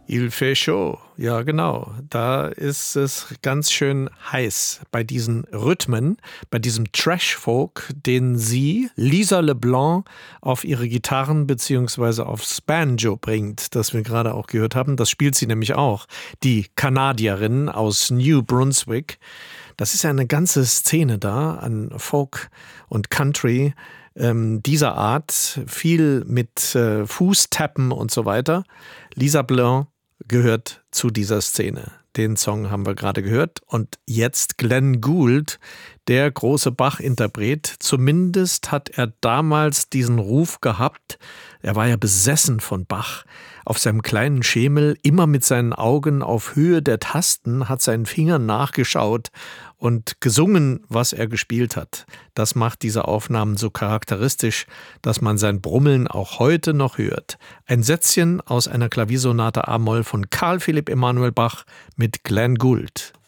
Il fait chaud, ja genau. Da ist es ganz schön heiß bei diesen Rhythmen, bei diesem Trash-Folk, den sie, Lisa LeBlanc, auf ihre Gitarren bzw. aufs Banjo bringt, das wir gerade auch gehört haben. Das spielt sie nämlich auch, die Kanadierin aus New Brunswick. Das ist ja eine ganze Szene da an Folk und Country dieser Art, viel mit Fußtappen und so weiter. Lisa Blanc gehört zu dieser Szene. Den Song haben wir gerade gehört. Und jetzt Glenn Gould, der große Bach-Interpret. Zumindest hat er damals diesen Ruf gehabt. Er war ja besessen von Bach. Auf seinem kleinen Schemel, immer mit seinen Augen auf Höhe der Tasten, hat seinen Fingern nachgeschaut und gesungen, was er gespielt hat. Das macht diese Aufnahmen so charakteristisch, dass man sein Brummeln auch heute noch hört. Ein Sätzchen aus einer Klaviersonate a-Moll von Carl Philipp Emanuel Bach mit Glenn Gould.